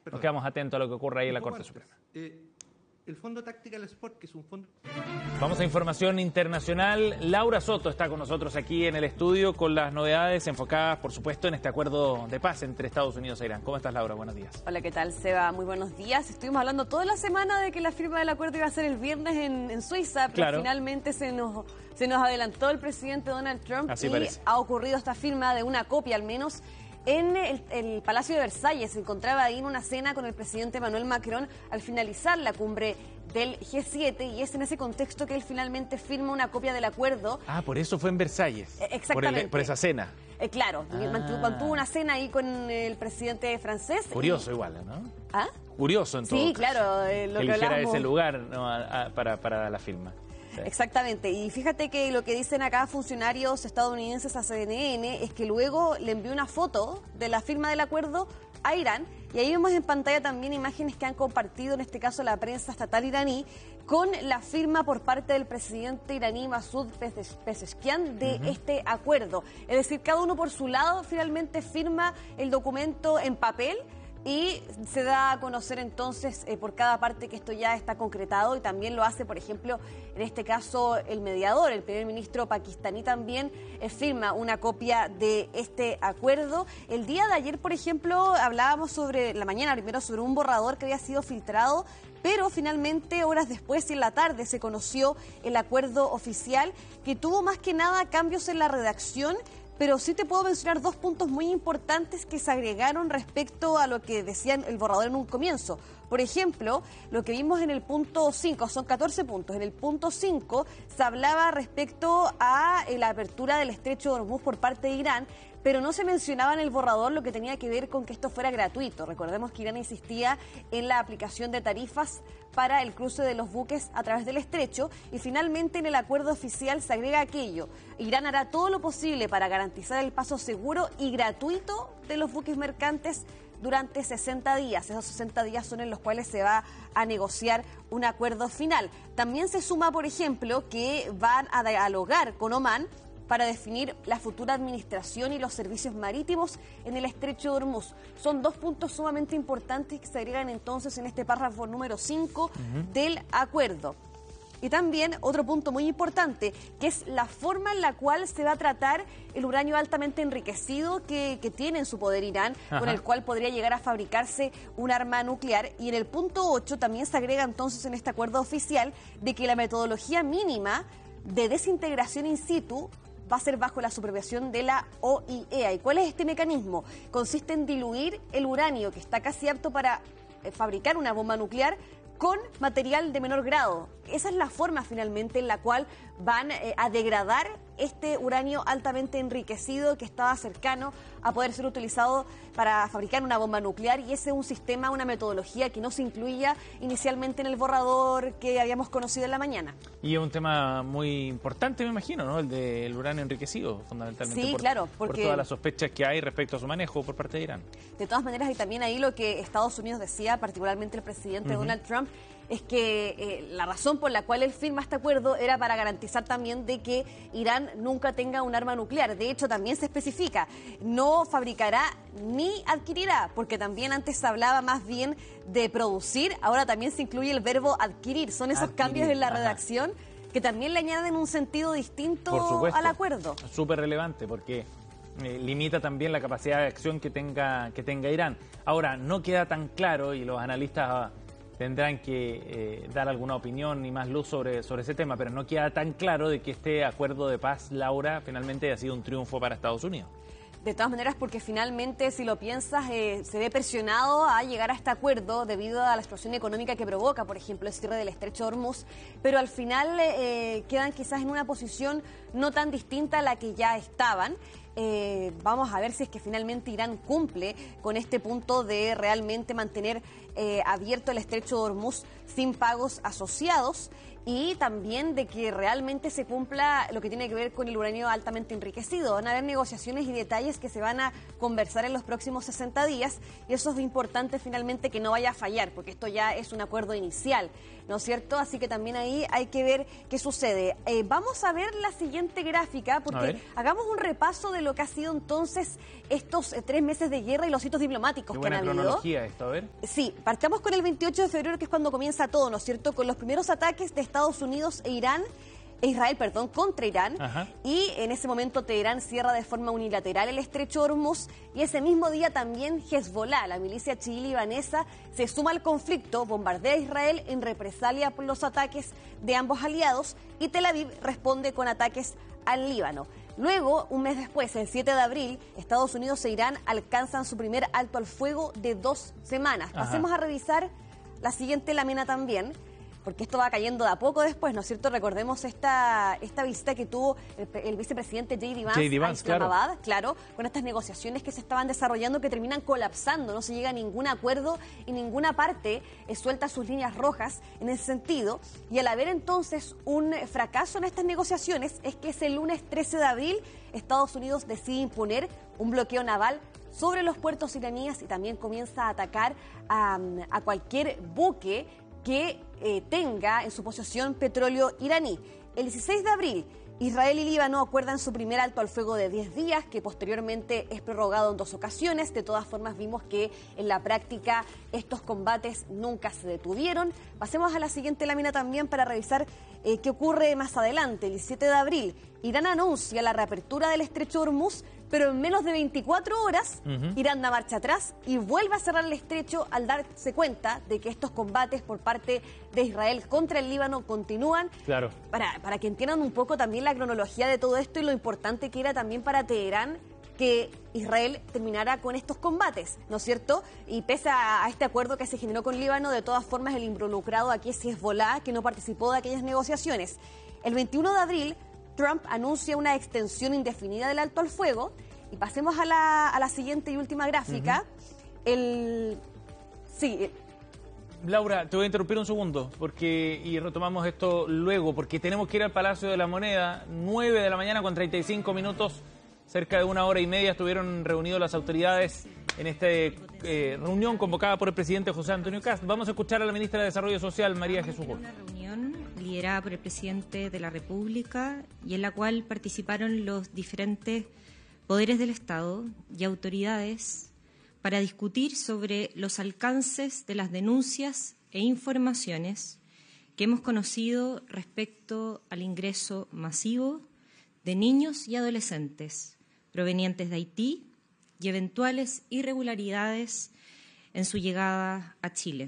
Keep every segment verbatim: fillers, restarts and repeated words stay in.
Nos quedamos atentos a lo que ocurre ahí en la Corte Suprema. Eh, el Fondo Tactical Sport, que es un fondo... Vamos a información internacional. Laura Soto está con nosotros aquí en el estudio con las novedades enfocadas, por supuesto, en este acuerdo de paz entre Estados Unidos e Irán. ¿Cómo estás, Laura? Buenos días. Hola, ¿qué tal, Seba? Muy buenos días. Estuvimos hablando toda la semana de que la firma del acuerdo iba a ser el viernes en, en Suiza, pero claro, finalmente se nos, se nos adelantó el presidente Donald Trump. Así y parece. Ha ocurrido esta firma de una copia, al menos, en el, el Palacio de Versalles. Se encontraba ahí en una cena con el presidente Emmanuel Macron al finalizar la cumbre del G siete, y es en ese contexto que él finalmente firma una copia del acuerdo. Ah, por eso fue en Versalles. Eh, exactamente. Por, el, por esa cena. Eh, claro, ah. mantuvo, mantuvo una cena ahí con el presidente francés. Curioso y... igual, ¿no? ¿Ah? Curioso en todo Sí, caso. claro. Eh, lo que que eligiera hablamos... ese lugar, ¿no? a, a, para, para la firma. Sí. Exactamente, y fíjate que lo que dicen acá funcionarios estadounidenses a C N N es que luego le envió una foto de la firma del acuerdo a Irán, y ahí vemos en pantalla también imágenes que han compartido, en este caso la prensa estatal iraní, con la firma por parte del presidente iraní Masoud Pezeshkian de uh-huh. este acuerdo. Es decir, cada uno por su lado finalmente firma el documento en papel, y se da a conocer entonces eh, por cada parte que esto ya está concretado, y también lo hace, por ejemplo, en este caso el mediador, el primer ministro pakistaní también eh, firma una copia de este acuerdo. El día de ayer, por ejemplo, hablábamos sobre, la mañana primero, sobre un borrador que había sido filtrado, pero finalmente horas después y en la tarde se conoció el acuerdo oficial, que tuvo más que nada cambios en la redacción. Pero sí te puedo mencionar dos puntos muy importantes que se agregaron respecto a lo que decían el borrador en un comienzo. Por ejemplo, lo que vimos en el punto cinco, son catorce puntos. En el punto cinco se hablaba respecto a la apertura del estrecho de Hormuz por parte de Irán, pero no se mencionaba en el borrador lo que tenía que ver con que esto fuera gratuito. Recordemos que Irán insistía en la aplicación de tarifas para el cruce de los buques a través del estrecho, y finalmente en el acuerdo oficial se agrega aquello: Irán hará todo lo posible para garantizar el paso seguro y gratuito de los buques mercantes durante sesenta días. Esos sesenta días son en los cuales se va a negociar un acuerdo final. También se suma, por ejemplo, que van a dialogar con Omán para definir la futura administración y los servicios marítimos en el estrecho de Hormuz. Son dos puntos sumamente importantes que se agregan entonces en este párrafo número cinco uh-huh. del acuerdo. Y también otro punto muy importante, que es la forma en la cual se va a tratar el uranio altamente enriquecido que, que tiene en su poder Irán, Ajá. con el cual podría llegar a fabricarse un arma nuclear. Y en el punto ocho también se agrega entonces en este acuerdo oficial de que la metodología mínima de desintegración in situ va a ser bajo la supervisión de la O I E A. ¿Y cuál es este mecanismo? Consiste en diluir el uranio que está casi apto para fabricar una bomba nuclear con material de menor grado. Esa es la forma finalmente en la cual van eh, a degradar este uranio altamente enriquecido que estaba cercano a poder ser utilizado para fabricar una bomba nuclear, y ese es un sistema, una metodología que no se incluía inicialmente en el borrador que habíamos conocido en la mañana. Y es un tema muy importante, me imagino, ¿no? El del uranio enriquecido, fundamentalmente. Sí, por, claro. Porque, por todas las sospechas que hay respecto a su manejo por parte de Irán. De todas maneras, y también ahí lo que Estados Unidos decía, particularmente el presidente uh-huh. Donald Trump, es que eh, la razón por la cual él firma este acuerdo era para garantizar también de que Irán nunca tenga un arma nuclear. De hecho, también se especifica, no fabricará ni adquirirá, porque también antes se hablaba más bien de producir, ahora también se incluye el verbo adquirir. Son esos adquirir, cambios en la redacción ajá. que también le añaden un sentido distinto al acuerdo. Súper relevante, porque eh, limita también la capacidad de acción que tenga, que tenga Irán. Ahora, no queda tan claro, y los analistas tendrán que eh, dar alguna opinión y más luz sobre, sobre ese tema, pero no queda tan claro de que este acuerdo de paz, Laura, finalmente ha sido un triunfo para Estados Unidos. De todas maneras, porque finalmente, si lo piensas, eh, se ve presionado a llegar a este acuerdo debido a la situación económica que provoca, por ejemplo, el cierre del estrecho de Hormuz, pero al final eh, quedan quizás en una posición no tan distinta a la que ya estaban. Eh, vamos a ver si es que finalmente Irán cumple con este punto de realmente mantener eh, abierto el estrecho de Hormuz sin pagos asociados, y también de que realmente se cumpla lo que tiene que ver con el uranio altamente enriquecido. Van a haber negociaciones y detalles que se van a conversar en los próximos sesenta días, y eso es importante finalmente que no vaya a fallar, porque esto ya es un acuerdo inicial, ¿no es cierto? Así que también ahí hay que ver qué sucede. Eh, vamos a ver la siguiente gráfica, porque hagamos un repaso de lo que ha sido entonces estos eh, tres meses de guerra y los hitos diplomáticos Qué que han buena habido. cronología esto, a ver. Sí, partamos con el veintiocho de febrero, que es cuando comienza todo, ¿no es cierto? Con los primeros ataques de Estados Unidos e Irán, e Israel, perdón, contra Irán. Ajá. Y en ese momento Teherán cierra de forma unilateral el estrecho de Hormuz. Y ese mismo día también Hezbollah, la milicia chií libanesa, se suma al conflicto, bombardea a Israel en represalia por los ataques de ambos aliados. Y Tel Aviv responde con ataques al Líbano. Luego, un mes después, el siete de abril, Estados Unidos e Irán alcanzan su primer alto al fuego de dos semanas. Ajá. Pasemos a revisar la siguiente lámina también, porque esto va cayendo de a poco después, ¿no es cierto? Recordemos esta, esta visita que tuvo el, el vicepresidente J D Vance, J D Vance, a Islamabad, claro. claro, con estas negociaciones que se estaban desarrollando que terminan colapsando, no se llega a ningún acuerdo y ninguna parte eh, suelta sus líneas rojas en ese sentido. Y al haber entonces un fracaso en estas negociaciones, es que ese lunes trece de abril Estados Unidos decide imponer un bloqueo naval sobre los puertos iraníes y también comienza a atacar a, a cualquier buque que eh, tenga en su posesión petróleo iraní. El dieciséis de abril, Israel y Líbano acuerdan su primer alto al fuego de diez días, que posteriormente es prorrogado en dos ocasiones. De todas formas, vimos que en la práctica estos combates nunca se detuvieron. Pasemos a la siguiente lámina también para revisar eh, qué ocurre más adelante. El diecisiete de abril, Irán anuncia la reapertura del estrecho de Hormuz, pero en menos de veinticuatro horas, uh-huh. Irán da marcha atrás y vuelve a cerrar el estrecho al darse cuenta de que estos combates por parte de Israel contra el Líbano continúan. Claro. Para, para que entiendan un poco también la cronología de todo esto y lo importante que era también para Teherán que Israel terminara con estos combates, ¿no es cierto? Y pese a, a este acuerdo que se generó con Líbano, de todas formas el involucrado aquí es Hezbollah, que no participó de aquellas negociaciones. El veintiuno de abril, Trump anuncia una extensión indefinida del alto al fuego. Y pasemos a la, a la siguiente y última gráfica. Uh-huh. El... Sí. Laura, te voy a interrumpir un segundo porque y retomamos esto luego, porque tenemos que ir al Palacio de la Moneda. nueve de la mañana con treinta y cinco minutos, cerca de una hora y media estuvieron reunidos las autoridades en esta eh, reunión convocada por el presidente José Antonio Kast. Vamos a escuchar a la ministra de Desarrollo Social, María Jesús Wolf. Una reunión liderada por el presidente de la República y en la cual participaron los diferentes poderes del Estado y autoridades para discutir sobre los alcances de las denuncias e informaciones que hemos conocido respecto al ingreso masivo de niños y adolescentes provenientes de Haití y eventuales irregularidades en su llegada a Chile.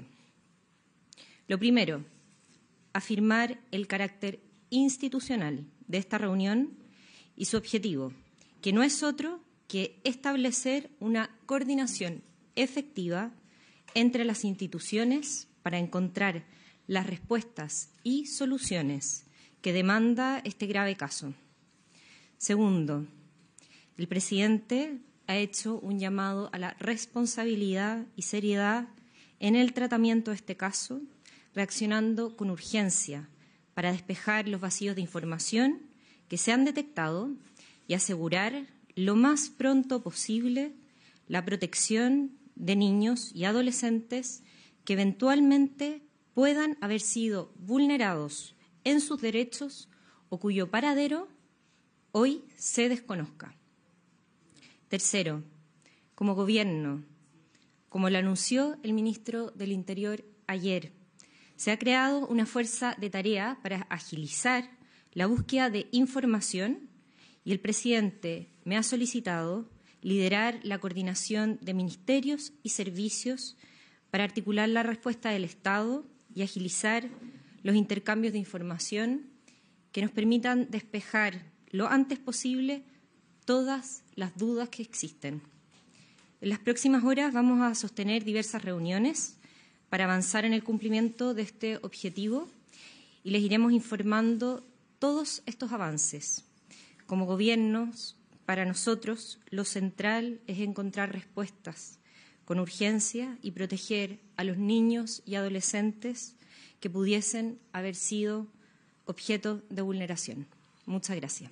Lo primero, afirmar el carácter institucional de esta reunión y su objetivo, que no es otro que establecer una coordinación efectiva entre las instituciones para encontrar las respuestas y soluciones que demanda este grave caso. Segundo, el presidente ha hecho un llamado a la responsabilidad y seriedad en el tratamiento de este caso, reaccionando con urgencia para despejar los vacíos de información que se han detectado y asegurar lo más pronto posible la protección de niños y adolescentes que eventualmente puedan haber sido vulnerados en sus derechos o cuyo paradero hoy se desconozca. Tercero, como Gobierno, como lo anunció el ministro del Interior ayer, se ha creado una fuerza de tarea para agilizar la búsqueda de información y el presidente me ha solicitado liderar la coordinación de ministerios y servicios para articular la respuesta del Estado y agilizar los intercambios de información que nos permitan despejar lo antes posible todas las dudas que existen. En las próximas horas vamos a sostener diversas reuniones para avanzar en el cumplimiento de este objetivo y les iremos informando todos estos avances. Como gobiernos, para nosotros lo central es encontrar respuestas con urgencia y proteger a los niños y adolescentes que pudiesen haber sido objeto de vulneración. Muchas gracias.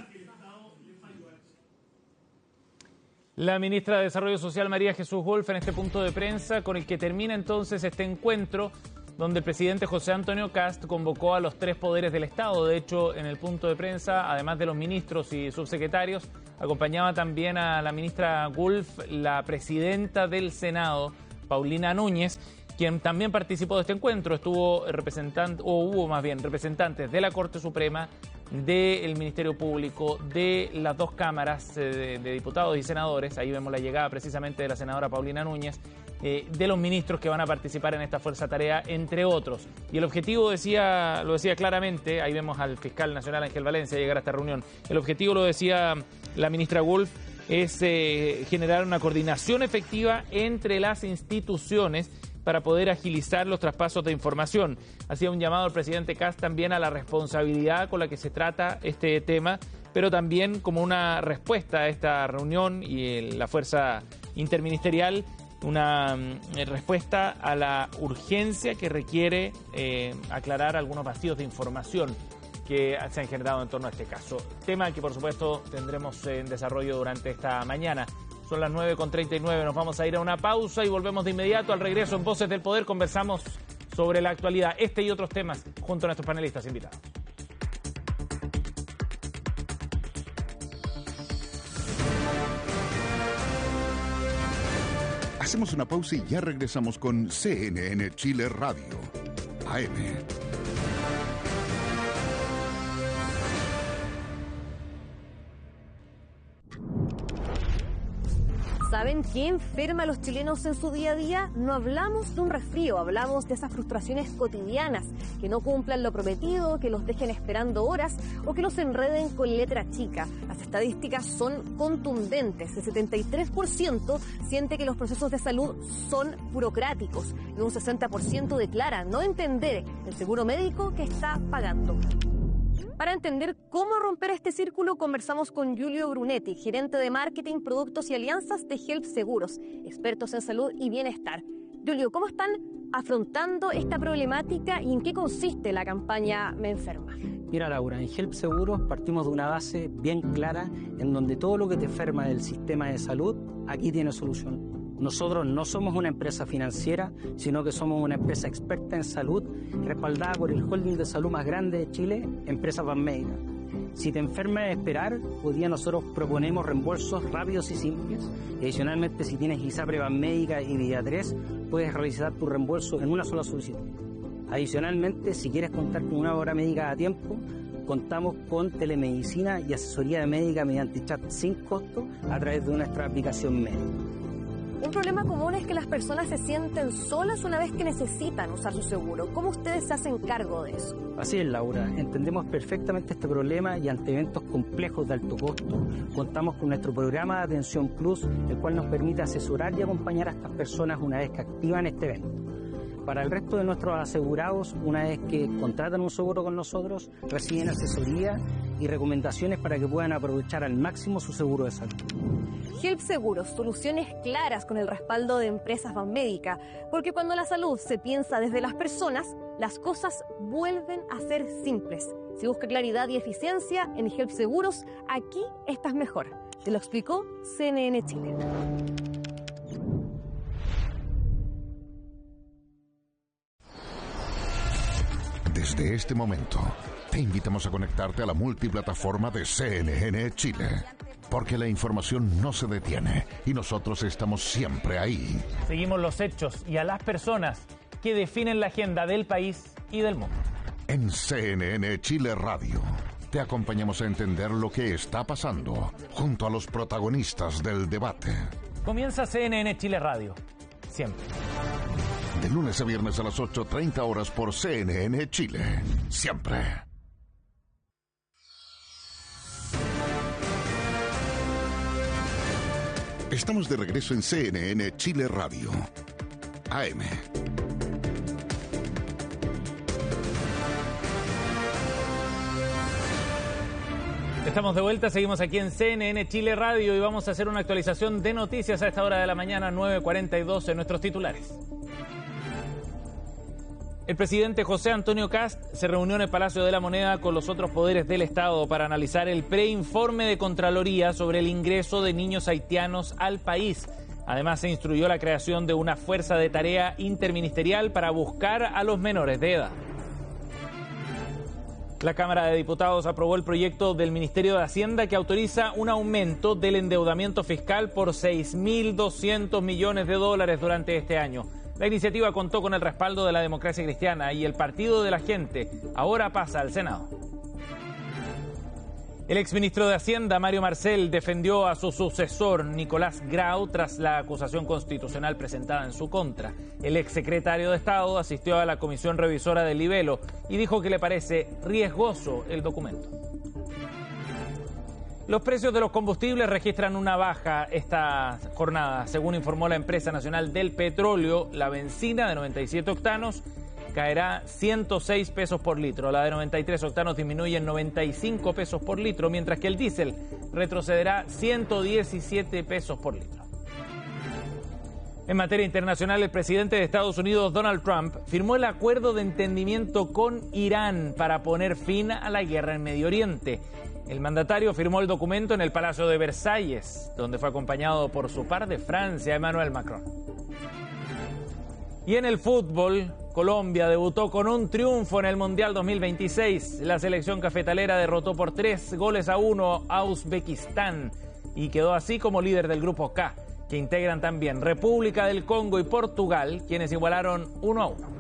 La ministra de Desarrollo Social, María Jesús Wolf, en este punto de prensa, con el que termina entonces este encuentro, donde el presidente José Antonio Kast convocó a los tres poderes del Estado. De hecho, en el punto de prensa, además de los ministros y subsecretarios, Acompañaba también a la ministra Gulf, la presidenta del Senado, Paulina Núñez, quien también participó de este encuentro. Estuvo representante, o hubo más bien representantes de la Corte Suprema, del Ministerio Público, de las dos cámaras de, de diputados y senadores. Ahí vemos la llegada precisamente de la senadora Paulina Núñez, eh, de los ministros que van a participar en esta fuerza tarea, entre otros. Y el objetivo, decía, lo decía claramente, ahí vemos al fiscal nacional Ángel Valencia llegar a esta reunión. El objetivo, lo decía la ministra Gulf, es eh, generar una coordinación efectiva entre las instituciones para poder agilizar los traspasos de información. Hacía un llamado al presidente Kast también a la responsabilidad con la que se trata este tema, pero también como una respuesta a esta reunión y la fuerza interministerial, una eh, respuesta a la urgencia que requiere eh, aclarar algunos vacíos de información que se han generado en torno a este caso. Tema que, por supuesto, tendremos en desarrollo durante esta mañana. Son las nueve con treinta y nueve, nos vamos a ir a una pausa y volvemos de inmediato. Al regreso en Voces del Poder conversamos sobre la actualidad, este y otros temas, junto a nuestros panelistas invitados. Hacemos una pausa y ya regresamos con C N N Chile Radio, A M. ¿Saben qué enferma a los chilenos en su día a día? No hablamos de un resfrío, hablamos de esas frustraciones cotidianas, que no cumplan lo prometido, que los dejen esperando horas o que los enreden con letra chica. Las estadísticas son contundentes. El setenta y tres por ciento siente que los procesos de salud son burocráticos y un sesenta por ciento declara no entender el seguro médico que está pagando. Para entender cómo romper este círculo, conversamos con Giulio Brunetti, gerente de marketing, productos y alianzas de Help Seguros, expertos en salud y bienestar. Giulio, ¿cómo están afrontando esta problemática y en qué consiste la campaña Me Enferma? Mira, Laura, en Help Seguros partimos de una base bien clara en donde todo lo que te enferma del sistema de salud, aquí tiene solución. Nosotros no somos una empresa financiera, sino que somos una empresa experta en salud, respaldada por el holding de salud más grande de Chile, Empresa Banmédica. Si te enfermas de esperar, hoy día nosotros proponemos reembolsos rápidos y simples. Y adicionalmente, si tienes ISAPRE Banmédica y Vida tres, puedes realizar tu reembolso en una sola solicitud. Adicionalmente, si quieres contar con una hora médica a tiempo, contamos con telemedicina y asesoría médica mediante chat sin costo a través de nuestra aplicación médica. Un problema común es que las personas se sienten solas una vez que necesitan usar su seguro. ¿Cómo ustedes se hacen cargo de eso? Así es, Laura. Entendemos perfectamente este problema y ante eventos complejos de alto costo, contamos con nuestro programa de Atención Plus, el cual nos permite asesorar y acompañar a estas personas una vez que activan este evento. Para el resto de nuestros asegurados, una vez que contratan un seguro con nosotros, reciben asesoría y recomendaciones para que puedan aprovechar al máximo su seguro de salud. Help Seguros, soluciones claras con el respaldo de Empresas Banmédica, porque cuando la salud se piensa desde las personas, las cosas vuelven a ser simples. Si busca claridad y eficiencia en Help Seguros, aquí estás mejor. Te lo explicó C N N Chile. Desde este momento, te invitamos a conectarte a la multiplataforma de C N N Chile, porque la información no se detiene y nosotros estamos siempre ahí. Seguimos los hechos y a las personas que definen la agenda del país y del mundo. En C N N Chile Radio, te acompañamos a entender lo que está pasando junto a los protagonistas del debate. Comienza C N N Chile Radio, siempre. De lunes a viernes a las ocho treinta horas por C N N Chile. Siempre. Estamos de regreso en C N N Chile Radio. A M. Estamos de vuelta, seguimos aquí en C N N Chile Radio y vamos a hacer una actualización de noticias a esta hora de la mañana, nueve cuarenta y dos, en nuestros titulares. El presidente José Antonio Kast se reunió en el Palacio de la Moneda con los otros poderes del Estado para analizar el preinforme de Contraloría sobre el ingreso de niños haitianos al país. Además, se instruyó la creación de una fuerza de tarea interministerial para buscar a los menores de edad. La Cámara de Diputados aprobó el proyecto del Ministerio de Hacienda que autoriza un aumento del endeudamiento fiscal por seis mil doscientos millones de dólares durante este año. La iniciativa contó con el respaldo de la Democracia Cristiana y el Partido de la Gente. Ahora pasa al Senado. El exministro de Hacienda, Mario Marcel, defendió a su sucesor, Nicolás Grau, tras la acusación constitucional presentada en su contra. El exsecretario de Estado asistió a la comisión revisora del libelo y dijo que le parece riesgoso el documento. Los precios de los combustibles registran una baja esta jornada. Según informó la Empresa Nacional del Petróleo, la benzina de noventa y siete octanos caerá ciento seis pesos por litro. La de noventa y tres octanos disminuye en noventa y cinco pesos por litro, mientras que el diésel retrocederá ciento diecisiete pesos por litro. En materia internacional, el presidente de Estados Unidos, Donald Trump, firmó el acuerdo de entendimiento con Irán para poner fin a la guerra en Medio Oriente. El mandatario firmó el documento en el Palacio de Versalles, donde fue acompañado por su par de Francia, Emmanuel Macron. Y en el fútbol, Colombia debutó con un triunfo en el Mundial dos mil veintiséis. La selección cafetalera derrotó por tres goles a uno a Uzbekistán y quedó así como líder del grupo K, que integran también República del Congo y Portugal, quienes igualaron uno a uno.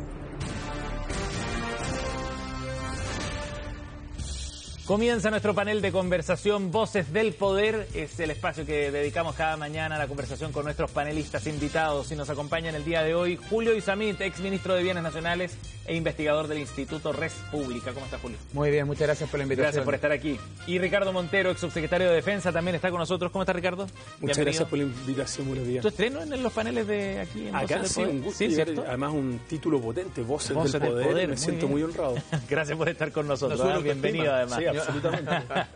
Comienza nuestro panel de conversación Voces del Poder. Es el espacio que dedicamos cada mañana a la conversación con nuestros panelistas invitados. Y nos acompaña en el día de hoy Julio Isamit, exministro de Bienes Nacionales e investigador del Instituto Res Pública. ¿Cómo está, Julio? Muy bien, muchas gracias por la invitación. Gracias por estar aquí. Y Ricardo Montero, ex subsecretario de Defensa, también está con nosotros. ¿Cómo está, Ricardo? Muchas Bienvenido. Gracias por la invitación, buenos días. ¿Tu estreno en los paneles de aquí en Acá Voces sí, del Poder? un gusto. Sí, ¿cierto? Además, un título potente, Voces, Voces del, del Poder. Poder, Me muy siento bien. muy honrado. Gracias por estar con nosotros. No, ¿eh? Bienvenido, además. Sí, absolutamente.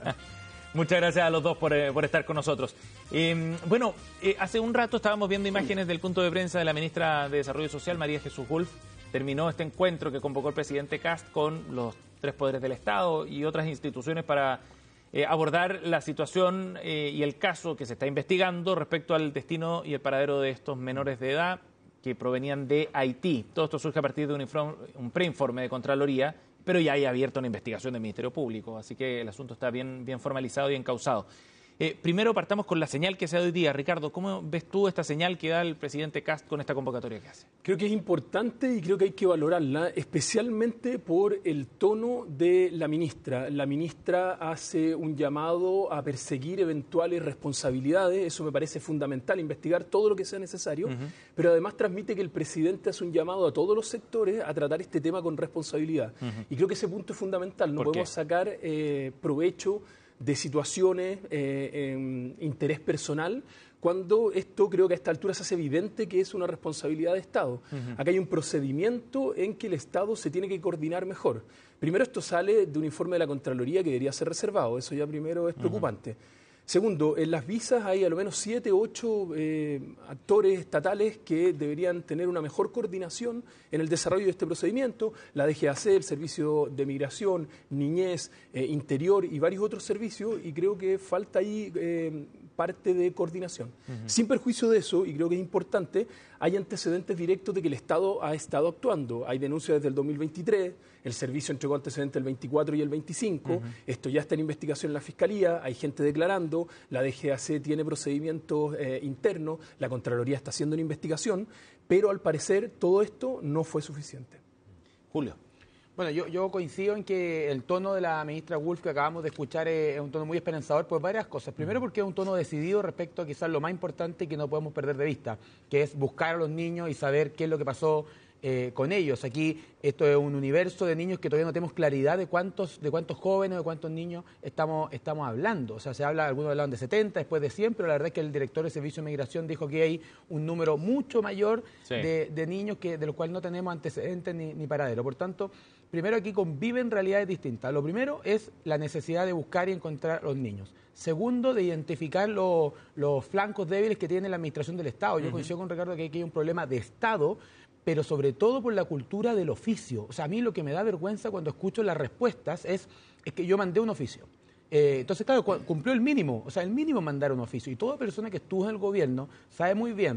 Muchas gracias a los dos por, eh, por estar con nosotros. Eh, bueno, eh, hace un rato estábamos viendo imágenes del punto de prensa de la ministra de Desarrollo Social, María Jesús Wolf. Terminó este encuentro que convocó el presidente Kast con los tres poderes del Estado y otras instituciones para eh, abordar la situación eh, y el caso que se está investigando respecto al destino y el paradero de estos menores de edad que provenían de Haití. Todo esto surge a partir de un, un preinforme de Contraloría, pero ya hay abierta una investigación del Ministerio Público, así que el asunto está bien, bien formalizado y encauzado. Eh, primero partamos con la señal que se da hoy día. Ricardo, ¿cómo ves tú esta señal que da el presidente Kast con esta convocatoria que hace? Creo que es importante y creo que hay que valorarla, especialmente por el tono de la ministra. La ministra hace un llamado a perseguir eventuales responsabilidades, eso me parece fundamental, investigar todo lo que sea necesario, uh-huh. pero además transmite que el presidente hace un llamado a todos los sectores a tratar este tema con responsabilidad. Uh-huh. Y creo que ese punto es fundamental, no podemos qué? sacar eh, provecho de situaciones eh, en interés personal, cuando esto creo que a esta altura se hace evidente que es una responsabilidad de Estado. Uh-huh. Acá hay un procedimiento en que el Estado se tiene que coordinar mejor. Primero, esto sale de un informe de la Contraloría que debería ser reservado, eso ya primero es preocupante. Uh-huh. Segundo, en las visas hay a lo menos siete, ocho eh, actores estatales que deberían tener una mejor coordinación en el desarrollo de este procedimiento. La D G A C, el Servicio de Migración, Niñez, eh, Interior y varios otros servicios, y creo que falta ahí eh, parte de coordinación. Uh-huh. Sin perjuicio de eso, y creo que es importante, hay antecedentes directos de que el Estado ha estado actuando. Hay denuncias desde el dos mil veintitrés, el servicio entregó antecedentes el veinticuatro y el veinticinco, uh-huh. esto ya está en investigación en la Fiscalía, hay gente declarando, la D G A C tiene procedimientos eh, internos, la Contraloría está haciendo una investigación, pero al parecer todo esto no fue suficiente. Julio. Bueno, yo, yo coincido en que el tono de la ministra Wolf que acabamos de escuchar es, es un tono muy esperanzador por varias cosas. Primero porque es un tono decidido respecto a quizás lo más importante que no podemos perder de vista, que es buscar a los niños y saber qué es lo que pasó eh, con ellos. Aquí esto es un universo de niños que todavía no tenemos claridad de cuántos, de cuántos jóvenes, de cuántos niños estamos, estamos hablando. O sea, se habla, algunos hablan de setenta, después de cien, pero la verdad es que el director de Servicio de Migración dijo que hay un número mucho mayor sí. de, de niños que, de los cuales no tenemos antecedentes ni, ni paradero. Por tanto, primero aquí conviven realidades distintas. Lo primero es la necesidad de buscar y encontrar a los niños. Segundo, de identificar lo, los flancos débiles que tiene la administración del Estado. Yo uh-huh. coincido con Ricardo que aquí hay un problema de Estado, pero sobre todo por la cultura del oficio. O sea, a mí lo que me da vergüenza cuando escucho las respuestas es, es que yo mandé un oficio. Eh, entonces, claro, cumplió el mínimo, o sea, el mínimo mandar un oficio. Y toda persona que estuvo en el gobierno sabe muy bien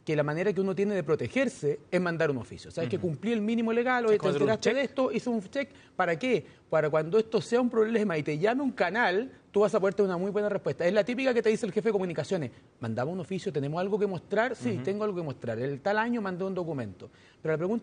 que la manera que uno tiene de protegerse es mandar un oficio. Sabes uh-huh. que cumplí el mínimo legal, oye, te enteraste de esto, hizo un check. ¿Para qué? Para cuando esto sea un problema y te llame un canal, tú vas a poder tener una muy buena respuesta. Es la típica que te dice el jefe de comunicaciones. Mandaba un oficio, ¿tenemos algo que mostrar? Sí, uh-huh. tengo algo que mostrar. El tal año mandé un documento. Pero la pregunta